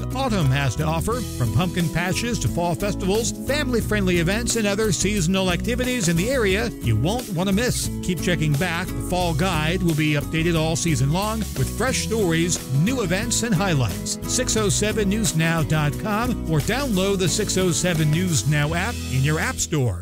everything autumn has to offer, from pumpkin patches to fall festivals, family-friendly events, and other seasonal activities in the area you won't want to miss. Keep checking back. The Fall Guide will be updated all season long with fresh stories, new events, and highlights. 607newsnow.com or download the 607 News Now app in your app store.